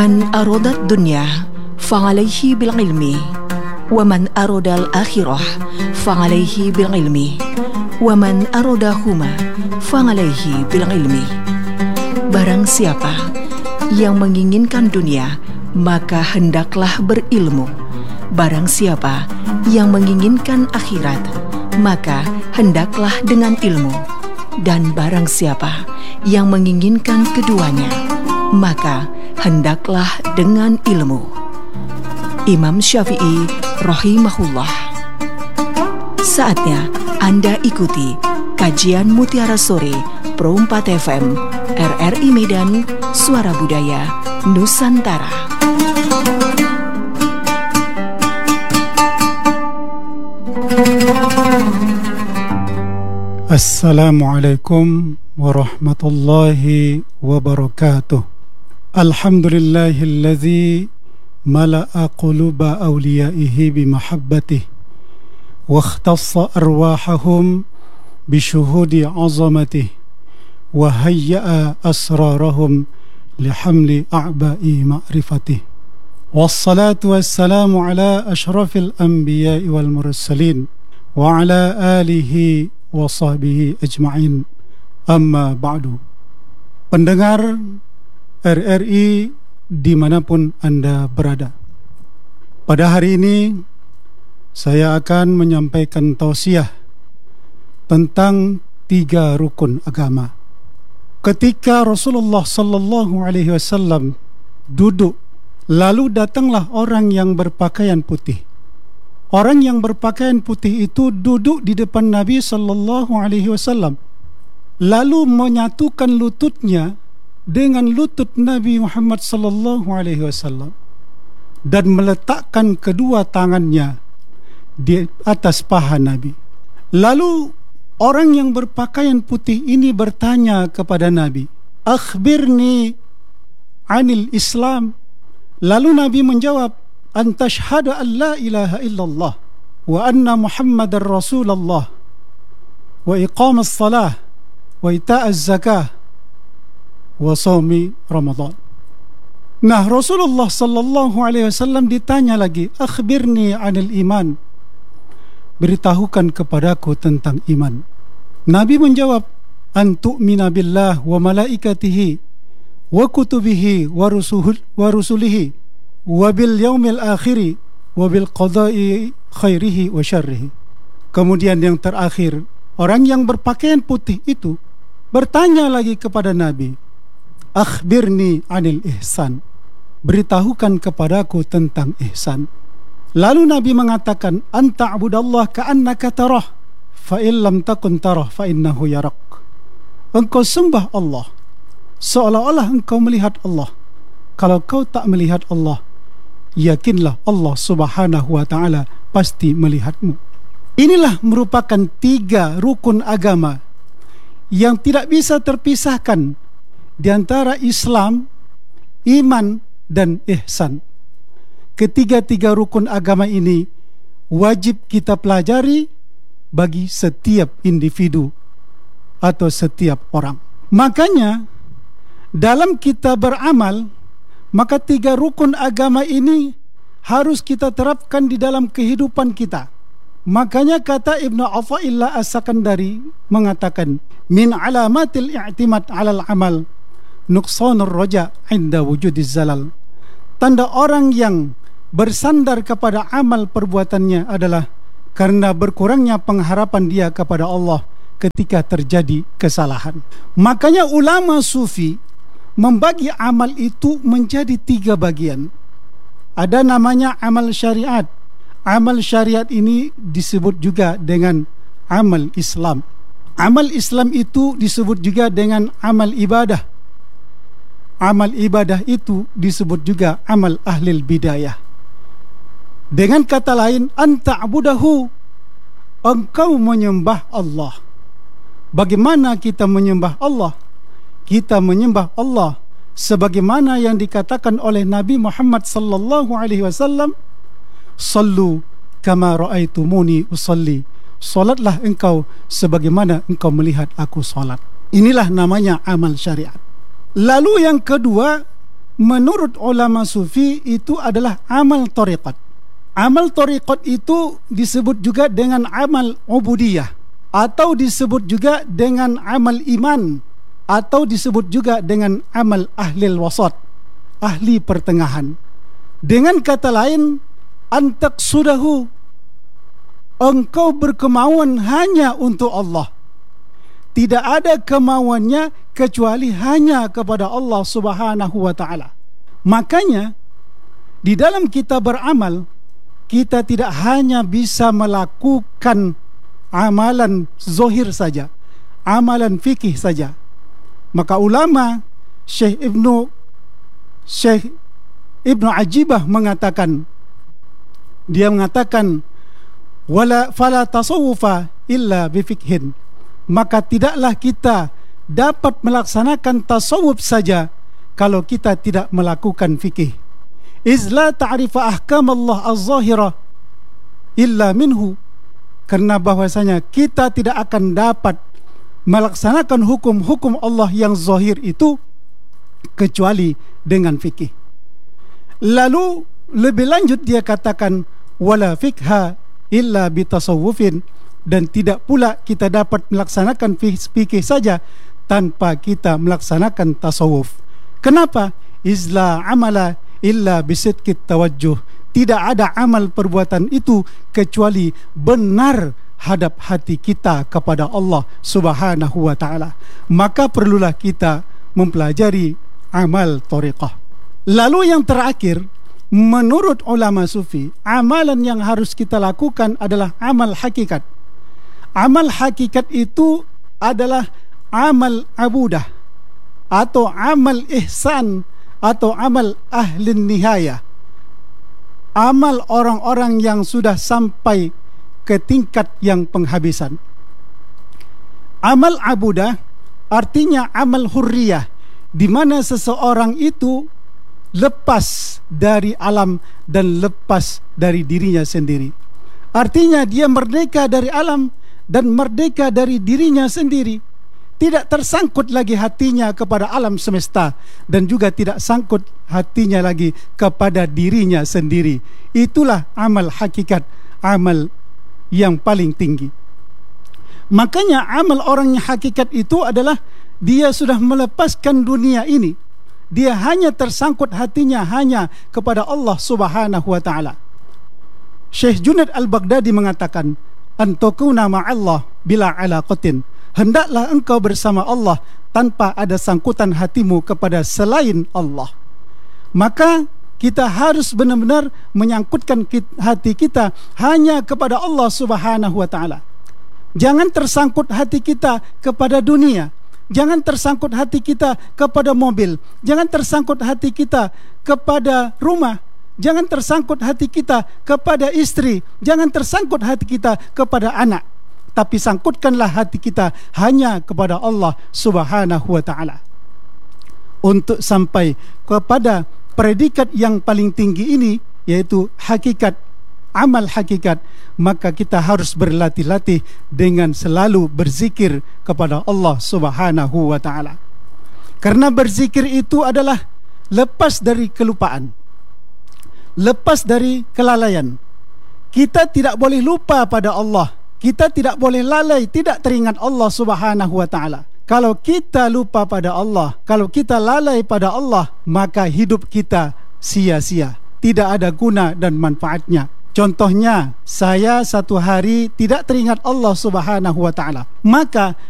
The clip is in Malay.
Man arodat dunya fa'alayhi bil ilmi wa man arodal akhirah fa'alayhi bil ilmi wa man arodahuma fa'alayhi bil ilmi. Barang siapa yang menginginkan dunia, maka hendaklah berilmu. Barang siapa yang menginginkan akhirat, maka hendaklah dengan ilmu. Dan barang siapa yang menginginkan keduanya, maka hendaklah dengan ilmu. Imam Syafi'i rahimahullah. Saatnya Anda ikuti kajian Mutiara Sore Pro 4 FM RRI Medan, Suara Budaya Nusantara. Assalamualaikum warahmatullahi wabarakatuh. Alhamdulillahilladzi mala'a quluba awliyaihi bimahabbatih wa ikhtassa arwahahum bishuhudi azamatih wa hayya'a asrarahum lihamli a'ba'i ma'rifatih. Wassalatu wassalamu ala ashrafil anbiya'i wal mursalin wa ala alihi wa sahbihi ajma'in. Amma ba'du. Pendengar RRI dimanapun Anda berada, pada hari ini saya akan menyampaikan tausiah tentang 3 rukun agama. Ketika Rasulullah sallallahu alaihi wasallam duduk, lalu datanglah orang yang berpakaian putih. Orang yang berpakaian putih itu duduk di depan Nabi sallallahu alaihi wasallam, lalu menyatukan lututnya dengan lutut Nabi Muhammad sallallahu alaihi wasallam dan meletakkan kedua tangannya di atas paha Nabi. Lalu orang yang berpakaian putih ini bertanya kepada Nabi, "Akhbirni anil Islam." Lalu Nabi menjawab, "An tashhada an la ilaha illallah wa anna Muhammadar Rasulullah wa iqamas salah wa ita'az zakah wa shaumi Ramadan." Nah, Rasulullah sallallahu alaihi wasallam ditanya lagi, "Akhbirni anil iman." Beritahukan kepadaku tentang iman. Nabi menjawab, "An tu'mina billah wa malaikatihi wa kutubihi wa rusulihi wa bil yaumil akhiri wa bil qada'i khairihi wa syarrihi." Kemudian yang terakhir, orang yang berpakaian putih itu bertanya lagi kepada Nabi, "Akhbirni anil ihsan." Beritahukan kepadaku tentang ihsan. Lalu Nabi mengatakan, "An ta'budallaha ka'annaka tarah, fa in lam takun tarah fa innahu yarak." Engkau sembah Allah seolah-olah engkau melihat Allah. Kalau kau tak melihat Allah, yakinlah Allah Subhanahu wa ta'ala pasti melihatmu. Inilah merupakan 3 rukun agama yang tidak bisa terpisahkan di antara Islam, iman, dan ihsan. Ketiga-tiga rukun agama ini wajib kita pelajari bagi setiap individu atau setiap orang. Makanya dalam kita beramal, maka 3 rukun agama ini harus kita terapkan di dalam kehidupan kita. Makanya kata Ibnu Athaillah As-Sakandari mengatakan, "Min alamatil i'timad 'alal amal nuqsanur raja' 'inda wujudiz zalal." Tanda orang yang bersandar kepada amal perbuatannya adalah karena berkurangnya pengharapan dia kepada Allah ketika terjadi kesalahan. Makanya ulama sufi membagi amal itu menjadi 3 bagian. Ada namanya amal syariat. Amal syariat ini disebut juga dengan amal Islam. Amal Islam itu disebut juga dengan amal ibadah. Amal ibadah itu disebut juga amal ahlil bidayah. Dengan kata lain, anta'budahu, engkau menyembah Allah. Bagaimana kita menyembah Allah? Kita menyembah Allah sebagaimana yang dikatakan oleh Nabi Muhammad sallallahu alaihi wasallam, "Sallu kama ra'aitumuni usalli." Salatlah engkau sebagaimana engkau melihat aku salat. Inilah namanya amal syariat. Lalu yang kedua, menurut ulama sufi itu adalah amal tariqat. Amal tariqat itu disebut juga dengan amal ubudiyah, atau disebut juga dengan amal iman, atau disebut juga dengan amal ahlil wasat, ahli pertengahan. Dengan kata lain, antaqsudahu, engkau berkemauan hanya untuk Allah. Tidak ada kemauannya kecuali hanya kepada Allah Subhanahu wa ta'ala. Makanya di dalam kita beramal, kita tidak hanya bisa melakukan amalan zahir saja, amalan fikih saja. Maka ulama Syekh Ibnu Ajibah mengatakan, dia mengatakan, fala tasawufa illa bifikhin, maka tidaklah kita dapat melaksanakan tasawuf saja kalau kita tidak melakukan fikih. Izla ta'rifa ahkam Allah az-zahira illa minhu, karena bahwasanya kita tidak akan dapat melaksanakan hukum-hukum Allah yang zahir itu kecuali dengan fikih. Lalu lebih lanjut dia katakan, wala fikha illa bitasawufin, dan tidak pula kita dapat melaksanakan fikih saja tanpa kita melaksanakan tasawuf. Kenapa? Izla amala illa bisidqit tawajjuh, tidak ada amal perbuatan itu kecuali benar hadap hati kita kepada Allah Subhanahu wa ta'ala. Maka perlulah kita mempelajari amal tariqah. Lalu yang terakhir, menurut ulama sufi, amalan yang harus kita lakukan adalah amal hakikat. Amal hakikat itu adalah amal abudah, atau amal ihsan, atau amal ahlin nihayah, amal orang-orang yang sudah sampai ke tingkat yang penghabisan. Amal abudah artinya amal hurriyah, di mana seseorang itu lepas dari alam dan lepas dari dirinya sendiri. Artinya dia merdeka dari alam dan merdeka dari dirinya sendiri. Tidak tersangkut lagi hatinya kepada alam semesta, dan juga tidak sangkut hatinya lagi kepada dirinya sendiri. Itulah amal hakikat, amal yang paling tinggi. Makanya amal orang yang hakikat itu adalah dia sudah melepaskan dunia ini. Dia hanya tersangkut hatinya hanya kepada Allah Subhanahu wa ta'ala. Syekh Junaid Al-Baghdadi mengatakan, antakuna ma'allah bila alaqatin, hendaklah engkau bersama Allah tanpa ada sangkutan hatimu kepada selain Allah. Maka kita harus benar-benar menyangkutkan hati kita hanya kepada Allah Subhanahu wa ta'ala. Jangan tersangkut hati kita kepada dunia, jangan tersangkut hati kita kepada mobil, jangan tersangkut hati kita kepada rumah, jangan tersangkut hati kita kepada istri, jangan tersangkut hati kita kepada anak. Tapi sangkutkanlah hati kita hanya kepada Allah Subhanahu wa ta'ala. Untuk sampai kepada predikat yang paling tinggi ini, yaitu hakikat, amal hakikat, maka kita harus berlatih-latih dengan selalu berzikir kepada Allah Subhanahu wa ta'ala. Karena berzikir itu adalah lepas dari kelupaan, lepas dari kelalaian. Kita tidak boleh lupa pada Allah, kita tidak boleh lalai, tidak teringat Allah Subhanahu wa ta'ala. Kalau kita lupa pada Allah, kalau kita lalai pada Allah, maka hidup kita sia-sia, tidak ada guna dan manfaatnya. Contohnya, saya satu hari tidak teringat Allah Subhanahu wa ta'ala, maka